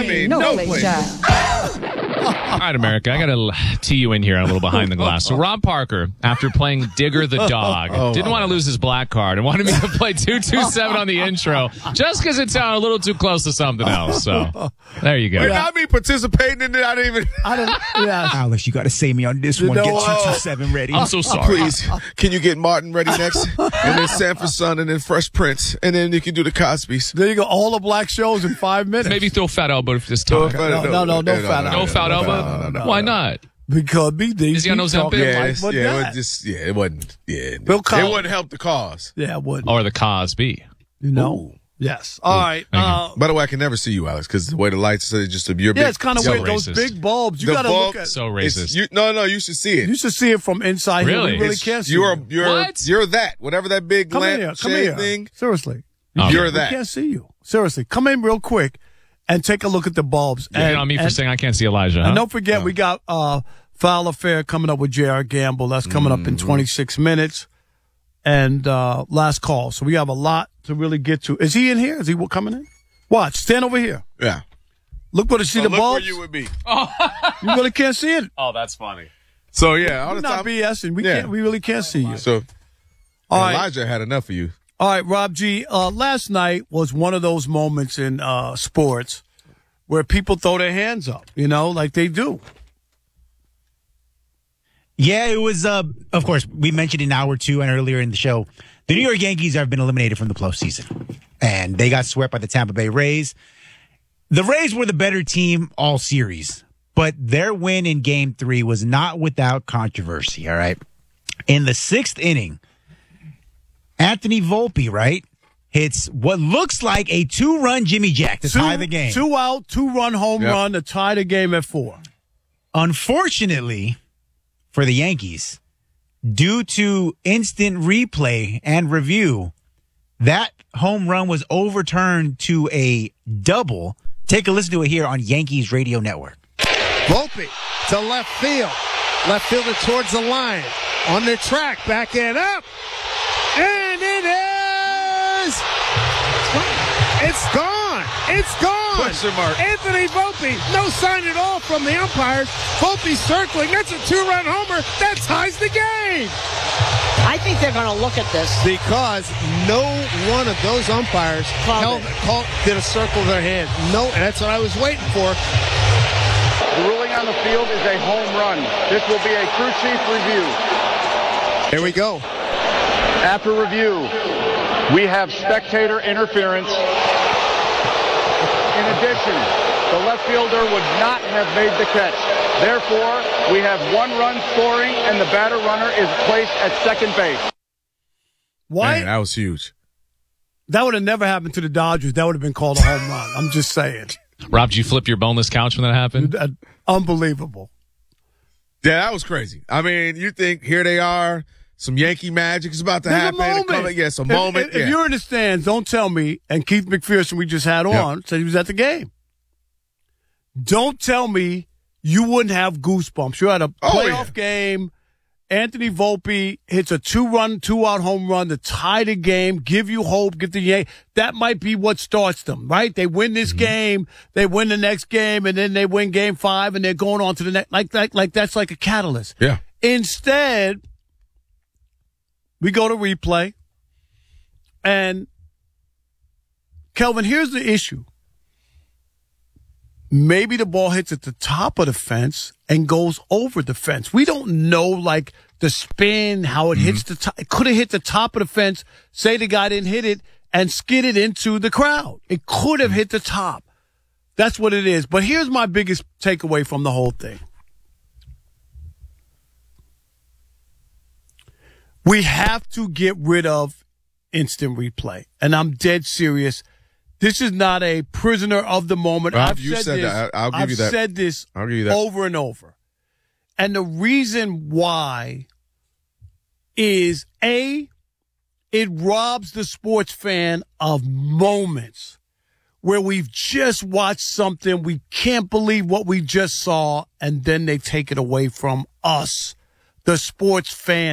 mean, no play, child. All right, America, I got to tee you in here a little behind the glass. So Rob Parker, after playing Digger the dog, didn't want to lose his black card and wanted me to play 227 on the intro just because it sounded a little too close to something else. So there you go. Wait, not me participating in it. I didn't. Yeah. Alex, you got to save me on this one. Get 227 ready. I'm so sorry. Please, can you get Martin ready next? And then Sanford Son, and then Fresh Prince, and then you can do the Cosbys. There you go. All the black shows in 5 minutes. Maybe throw Fat Elbow if this time. No fat elbow. No Fat Elbow? Why not? Because Is he on Ozempic? It wasn't. Yeah, Bill Cosby. It wouldn't help the cause. Yeah, it wouldn't. Or the Cosby. You know? Ooh. Yes. All right. By the way, I can never see you, Alex, because the way the lights are just you're big. Yeah, it's kind of So weird. racist. Those big bulbs. You The got to bulb- look at. So racist. No, you should see it. You should see it from inside. Really? Here. We really can't see You're it. What? you're that. Whatever that big Come in here. lamp Come shade here. thing. Seriously. Okay. You're We that. can't see you. Seriously. Come in real quick and take a look at the bulbs. You hit on me for saying I can't see Elijah, huh? And don't forget, we got Foul Affair coming up with J.R. Gamble. That's coming up in 26 minutes. And last call. So we have a lot to really get to. Is he in here? Is he coming in? Watch. Stand over here. Yeah. Look where to see the Look bulbs. where you would be. You really can't see it. Oh, that's funny. So yeah, all We're the not time. BSing. Yeah. We really can't see you. So All right. Elijah had enough of you. All right, Rob G. Last night was one of those moments in sports where people throw their hands up, like they do. Yeah, it was, of course, we mentioned in hour 2 and earlier in the show, the New York Yankees have been eliminated from the postseason, and they got swept by the Tampa Bay Rays. The Rays were the better team all series, but their win in Game 3 was not without controversy, all right? In the 6th inning, Anthony Volpe, right, hits what looks like a 2-run Jimmy Jack to tie the game. 2-out, 2-run home run to tie the game at 4. Unfortunately for the Yankees, due to instant replay and review, that home run was overturned to a double. Take a listen to it here on Yankees Radio Network. Volpe to left field. Left fielder towards the line. On the track, back and up. And it is. It's gone. It's gone. Question mark. Anthony Volpe, no sign at all from the umpires. Volpe circling. That's a 2-run homer. That ties the game. I think they're going to look at this. Because no one of those umpires did a circle of their hand. No, and that's what I was waiting for. The ruling on the field is a home run. This will be a crew chief review. Here we go. After review, we have spectator interference. In addition, the left fielder would not have made the catch. Therefore, we have 1 run scoring, and the batter runner is placed at second base. Why? Man, that was huge. That would have never happened to the Dodgers. That would have been called a home run. I'm just saying. Rob, did you flip your boneless couch when that happened? Unbelievable. Yeah, that was crazy. I mean, you think here they are, some Yankee magic is about to There's happen. a moment. Yes, a moment. If you're in the stands, don't tell me, and Keith McPherson we just had on said he was at the game. Don't tell me you wouldn't have goosebumps. You're at a playoff game. Anthony Volpe hits a 2-out home run to tie the game, give you hope, get the Yankees. That might be what starts them, right? They win this game, they win the next game, and then they win Game 5, and they're going on to the next. Like that's like a catalyst. Yeah. Instead, we go to replay, and Kelvin, here's the issue. Maybe the ball hits at the top of the fence and goes over the fence. We don't know, like, the spin, how it hits the top. It could have hit the top of the fence. Say the guy didn't hit it and skidded into the crowd. It could have hit the top. That's what it is. But here's my biggest takeaway from the whole thing. We have to get rid of instant replay. And I'm dead serious. This is not a prisoner of the moment. Rob, I've said this. I'll give you that. I've said this I'll give you that. over and over. And the reason why is, A, it robs the sports fan of moments where we've just watched something, we can't believe what we just saw, and then they take it away from us, the sports fan.